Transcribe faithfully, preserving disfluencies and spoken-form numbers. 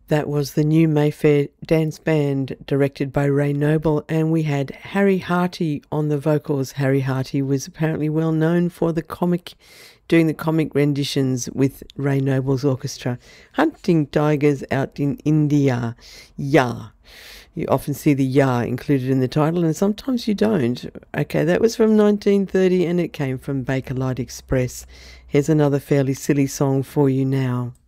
That was the new Mayfair Dance Band, directed by Ray Noble, and we had Harry Harty on the vocals. Harry Harty was apparently well known for the comic, doing the comic renditions with Ray Noble's orchestra. Hunting Tigers Out in India. Yeah. You often see the "ya" included in the title, and sometimes you don't. Okay, that was from nineteen thirty, and it came from Bakelite Express. Here's another fairly silly song for you now.